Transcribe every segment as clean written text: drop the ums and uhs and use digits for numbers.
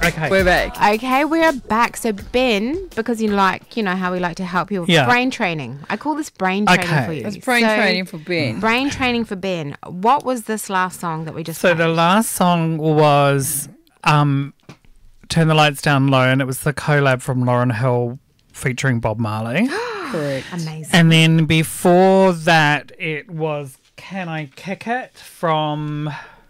Okay. We're back. Okay, we're back. So Ben, because you know how we like to help you with brain training. I call this brain training for you. It's brain training for Ben. Brain training for Ben. What was this last song that we just So played? the last song was Turn the Lights Down Low, and it was the collab from Lauryn Hill featuring Bob Marley. Correct. Amazing. And then before that, it was Can I Kick It from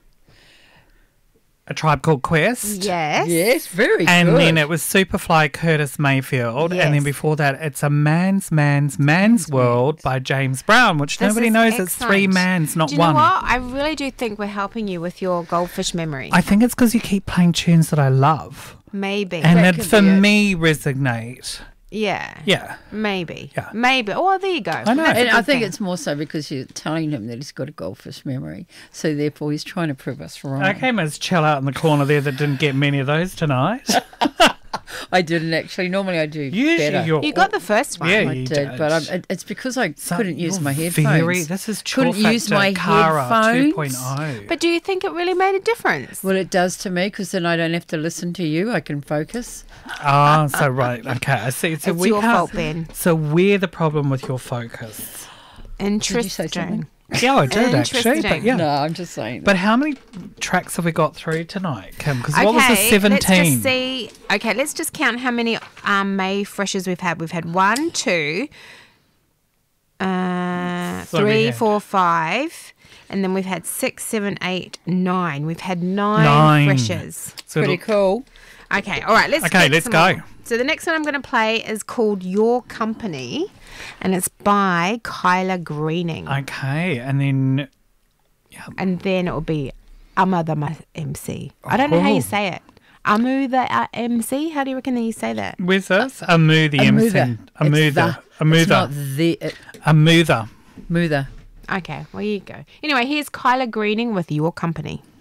A Tribe Called Quest. Yes. Yes, very And good. then it was Superfly Curtis Mayfield. Yes. And then before that, it's A Man's World by James Brown, which This nobody is knows it's three excellent. mans, not Do you one. know what? I really do think we're helping you with your goldfish memory. I think it's because you keep playing tunes that I love. Maybe. And That that could for be it. me resonate. Yeah. Yeah. Maybe. Yeah. Maybe. Oh, there you go. I know. That's a And I good think thing. it's more so because you're telling him that he's got a goldfish memory. So therefore he's trying to prove us wrong. Okay, Ms. Chill out in the corner there that didn't get many of those tonight. I didn't actually. Normally I do Usually better. you're... You got the first one. Yeah, I you did, did. but it's because I So couldn't use you're my headphones. This is couldn't Chill use Factor my Cara headphones. 2.0. But do you think it really made a difference? Well, it does to me because then I don't have to listen to you. I can focus. So right, okay, I see. So It's we your can't- fault, Ben. So we're the problem with your focus. Interesting. Did you say something? Yeah, I did actually, but Interesting. yeah. No, I'm just saying. But how many tracks have we got through tonight, Kim? Because what was the Okay, 17? let's just see. Okay, let's just count how many May freshers we've had. We've had 1, 2, So 3, we had- 4, 5, and then we've had 6, 7, 8, 9. We've had 9 9. freshers. So Pretty it'll- cool. Okay, all right, let's Okay, get let's some go. more. So the next one I'm going to play is called Your Company, and it's by Kyla Greening. Okay, and then And then it will be Amma the MC. I don't know how Oh. you say it. Amu the MC? How do you reckon that you say that? where's this? Amu the MC. It's Amuther. It's not the Amuther. Muther. Okay, well, here you go. Anyway, here's Kyla Greening with Your Company.